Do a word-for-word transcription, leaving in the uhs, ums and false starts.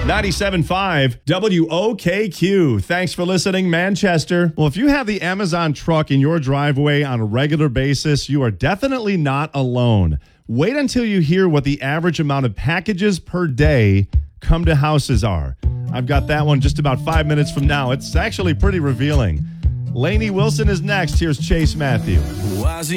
ninety-seven point five W O K Q. Thanks for listening, Manchester. Well, if you have the Amazon truck in your driveway on a regular basis, you are definitely not alone. Wait until you hear what the average amount of packages per day come to houses are. I've got that one just about five minutes from now. It's actually pretty revealing. Lainey Wilson is next. Here's Chase Matthew.